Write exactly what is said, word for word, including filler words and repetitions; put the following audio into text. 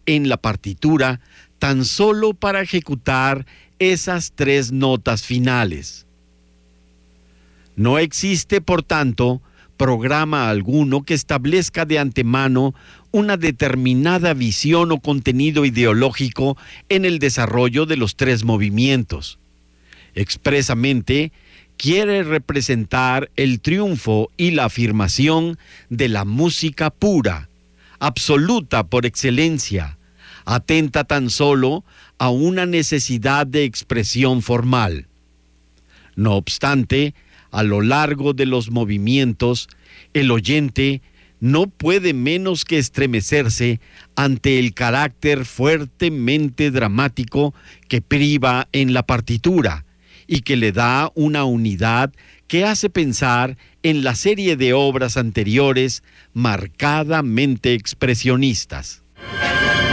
en la partitura tan solo para ejecutar esas tres notas finales. No existe, por tanto, programa alguno que establezca de antemano una determinada visión o contenido ideológico en el desarrollo de los tres movimientos. Expresamente, quiere representar el triunfo y la afirmación de la música pura, absoluta por excelencia, atenta tan solo a una necesidad de expresión formal. No obstante, a lo largo de los movimientos, el oyente no puede menos que estremecerse ante el carácter fuertemente dramático que priva en la partitura y que le da una unidad que hace pensar en la serie de obras anteriores marcadamente expresionistas.